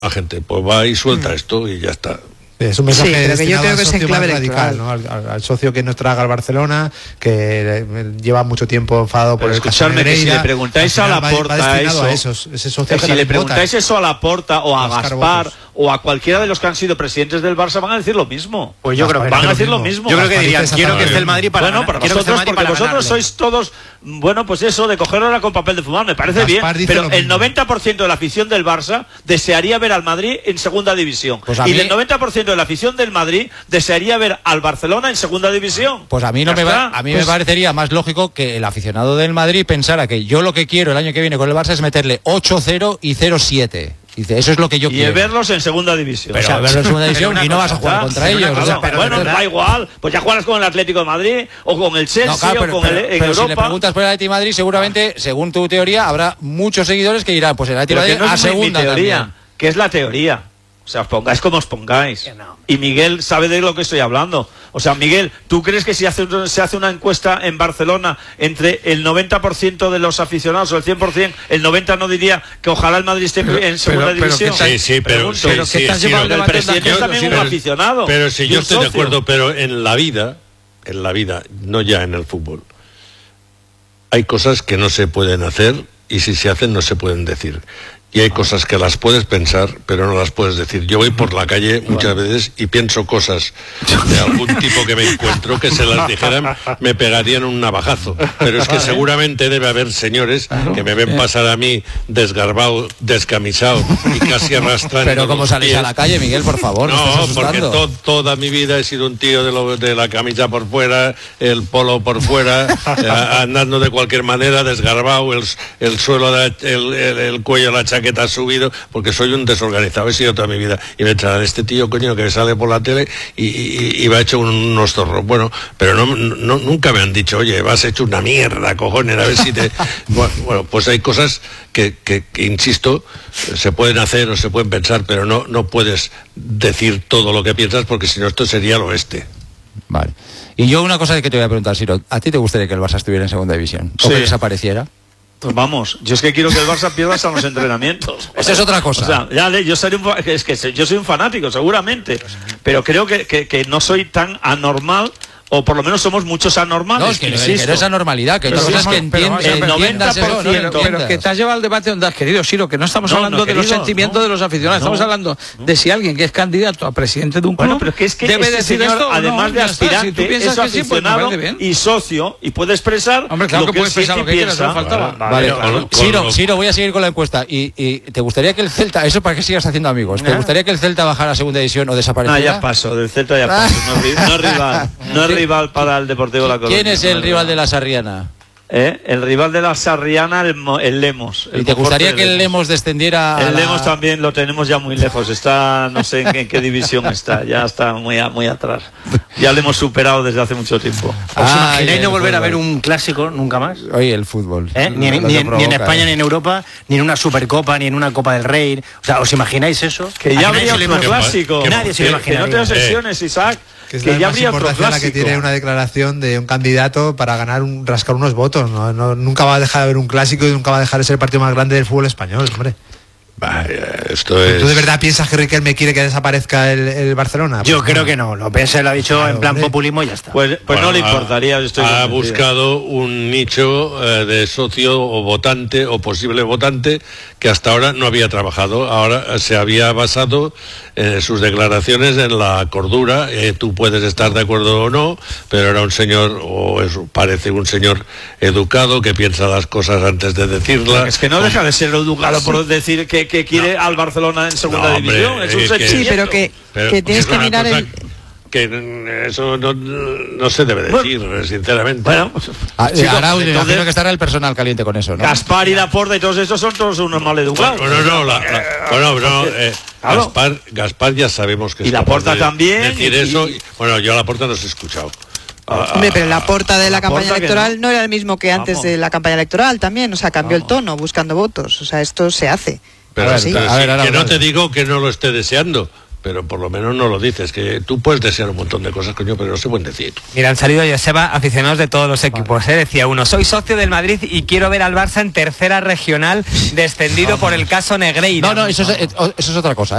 La gente pues va y suelta esto y ya está. Es un mensaje pero que yo creo al que es en socio clave más radical, electoral, ¿no? Al socio que nos traga al Barcelona, que lleva mucho tiempo enfadado por pero el escuchadme, que si le preguntáis a Laporta si le preguntáis eso a Laporta o a Gaspar o a cualquiera de los que han sido presidentes del Barça, van a decir lo mismo. Pues yo creo que van a decir lo mismo. Yo creo que dirían, quiero que esté el Madrid para ganar. Bueno, para vosotros, porque vosotros sois todos, bueno, pues eso, de cogerlo con papel de fumar, me parece bien, pero el 90% de la afición del Barça desearía ver al Madrid en segunda división. Pues y el 90% de la afición del Madrid desearía ver al Barcelona en segunda división. Pues a mí me parecería más lógico que el aficionado del Madrid pensara que yo lo que quiero el año que viene con el Barça es meterle 8-0 y 0-7. Dice, eso es lo que yo quiero. Y verlos en segunda división. Pero verlos en segunda división y no vas a jugar contra ellos. Bueno, da igual. Pues ya juegas con el Atlético de Madrid o con el Chelsea o con el en Europa. Si le preguntas por el Atlético de Madrid, seguramente, según tu teoría, habrá muchos seguidores que dirán, pues el Atlético de Madrid a segunda teoría, también. que es la teoría. O sea, os pongáis como os pongáis. Y Miguel sabe de lo que estoy hablando. O sea, Miguel, ¿tú crees que si se hace una encuesta en Barcelona entre el 90% de los aficionados o el 100%, el 90% no diría que ojalá el Madrid esté en segunda división? Pero que estás llevando el presidente es también un aficionado. Pero si yo estoy de acuerdo, pero en la vida, no ya en el fútbol, hay cosas que no se pueden hacer y si se hacen no se pueden decir. Y hay cosas que las puedes pensar, pero no las puedes decir. Yo voy por la calle muchas veces y pienso cosas de algún tipo que me encuentro que se las dijeran, me pegarían un navajazo. Pero es que seguramente debe haber señores que me ven pasar a mí desgarbado, descamisado y casi arrastrando. Pero ¿cómo salís a la calle, Miguel, por favor? No, porque toda mi vida he sido un tío de la camisa por fuera, el polo por fuera, andando de cualquier manera, desgarbado, el suelo, el cuello, la chaqueta subido, porque soy un desorganizado, he sido toda mi vida, y me traen este tío coño que sale por la tele y va hecho unos zorros. Bueno, pero nunca me han dicho, oye, vas hecho una mierda, cojones, a ver si te... Bueno, pues hay cosas que insisto, se pueden hacer o se pueden pensar, pero no puedes decir todo lo que piensas, porque si no esto sería el oeste. Vale. Y yo una cosa que te voy a preguntar, Siro, ¿a ti te gustaría que el Barça estuviera en segunda división? ¿O que desapareciera? Pues vamos, yo es que quiero que el Barça pierda hasta los entrenamientos. Esa es otra cosa. O sea, yo soy un fanático, seguramente, pero creo que no soy tan anormal. O por lo menos somos muchos anormales. No, es que no es anormalidad, que otra cosa es que entiendas el 90%. Pero que te has llevado al debate donde has querido, Siro, que no estamos hablando de los sentimientos de los aficionados, estamos hablando de si alguien que es candidato a presidente de un club pero es que debe este decir señor, esto, además de aspirante, es aficionado y socio, y puede expresar lo que puede expresar lo que quieras, no faltaba. Vale, Siro, voy a seguir con la encuesta. ¿Y te gustaría que el Celta, eso para que sigas haciendo amigos, te gustaría que el Celta bajara a segunda división o desapareciera? No, ya paso, del Celta ya paso, no es rival para el Deportivo La Coruña. ¿Quién es el rival de la Sarriana? El rival de la Sarriana, el Lemos. ¿Y te gustaría que el Lemos descendiera? El Lemos también lo tenemos ya muy lejos. Está, no sé en qué división está. Ya está muy atrás. Ya lo hemos superado desde hace mucho tiempo. ¿Os imagináis no volver a ver un clásico nunca más? Oye, el fútbol. Ni en España, ni en Europa, ni en una Supercopa, ni en una Copa del Rey. O sea, ¿os imagináis eso? Que ya habría otro clásico. Nadie se lo imagina. Que no te obsesiones, Isaac. Que es la más importancia la que tiene una declaración de un candidato para rascar unos votos. Nunca va a dejar de haber un clásico y nunca va a dejar de ser el partido más grande del fútbol español, hombre. Esto es... ¿Tú de verdad piensas que Riquelme quiere que desaparezca el Barcelona? Yo creo que no, lo piensa, lo ha dicho en plan populismo y ya está. Pues no le importaría. Ha buscado un nicho de socio o votante o posible votante que hasta ahora no había trabajado. Ahora se había basado sus declaraciones en la cordura. Tú puedes estar de acuerdo o no, pero era un señor, parece un señor educado que piensa las cosas antes de decirlas. Es que no deja de ser educado por decir que quiere al Barcelona en segunda división. Es un sí, pero que tienes que mirar que eso no se debe decir, sinceramente. Bueno, ahora imagino que estará el personal caliente con eso, ¿no? Gaspar y Laporta y todos estos son todos unos maleducados. Gaspar ya sabemos que y Laporta también. Decir eso, yo a Laporta no os he escuchado. Hombre, pero la porta de la campaña electoral no era el mismo que antes de la campaña electoral también, o sea, cambió el tono buscando votos, o sea, esto se hace. Pero no te digo que no lo esté deseando, pero por lo menos no lo dices, que tú puedes desear un montón de cosas, coño, pero no se pueden decir. Mira, han salido, Joseba, aficionados de todos los equipos, decía uno, soy socio del Madrid y quiero ver al Barça en tercera regional descendido por el caso Negreira. No, eso es otra cosa.